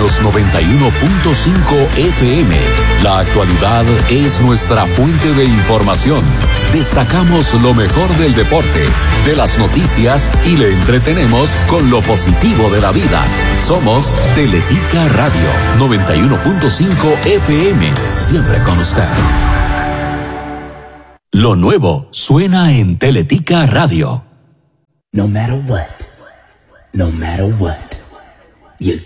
los 91.5 FM. La actualidad es nuestra fuente de información. Destacamos lo mejor del deporte, de las noticias y le entretenemos con lo positivo de la vida. Somos Teletica Radio 91.5 FM, siempre con usted. Lo nuevo suena en Teletica Radio. No matter what, no matter what.